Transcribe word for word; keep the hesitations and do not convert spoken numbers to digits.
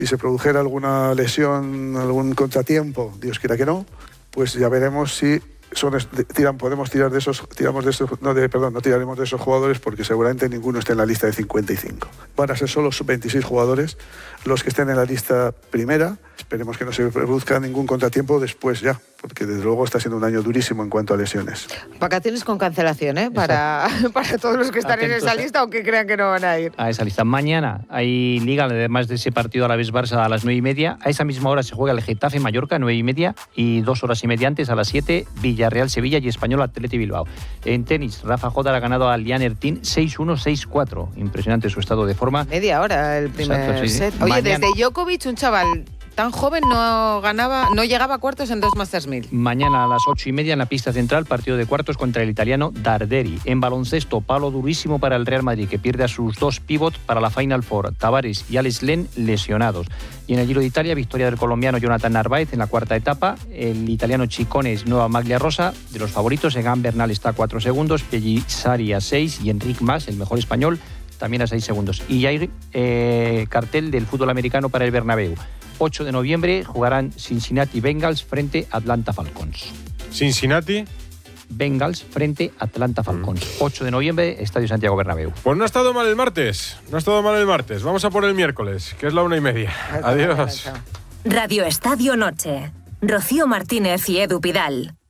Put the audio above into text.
Si se produjera alguna lesión, algún contratiempo, Dios quiera que no, pues ya veremos si son, tiran, podemos tirar de esos, tiramos de esos, no de, perdón, no tiraremos de esos jugadores porque seguramente ninguno esté en la lista de cincuenta y cinco. Van a ser solo veintiséis jugadores los que estén en la lista primera. Esperemos que no se produzca ningún contratiempo después ya, porque desde luego está siendo un año durísimo en cuanto a lesiones. Vacaciones con cancelación, ¿eh? Para, para todos los que están Atentos en esa lista, aunque crean que no van a ir. A esa lista. Mañana hay Liga, además de ese partido a la vez Barça a las nueve y media. A esa misma hora se juega el Getafe-Mallorca, nueve y media, y dos horas y media antes, a las siete, Villarreal-Sevilla y Español-Atleti Bilbao. En tenis, Rafa Jodar ha ganado a Lian Ertin seis uno seis cuatro. Impresionante su estado de forma. Media hora el primer Exacto, sí, set. sí. Oye, Mañana... desde Djokovic, un chaval tan joven no ganaba, no llegaba a cuartos en dos Masters mil. Mañana a las ocho y media en la pista central, partido de cuartos contra el italiano Darderi. En baloncesto, palo durísimo para el Real Madrid, que pierde a sus dos pivots para la Final Four, Tavares y Alex Len, lesionados. Y en el Giro de Italia, victoria del colombiano Jonathan Narváez en la cuarta etapa. El italiano Chicones, nueva maglia rosa. De los favoritos, Egan Bernal está a cuatro segundos, Pellizzari a seis y Enric Mas, el mejor español, también a seis segundos. Y hay eh, cartel del fútbol americano para el Bernabéu. ocho de noviembre jugarán Cincinnati Bengals frente a Atlanta Falcons. Cincinnati Bengals frente a Atlanta Falcons. Mm. ocho de noviembre, Estadio Santiago Bernabéu. Pues no ha estado mal el martes. No ha estado mal el martes. Vamos a por el miércoles, que es la una y media. Adiós. Radio Estadio Noche. Rocío Martínez y Edu Pidal.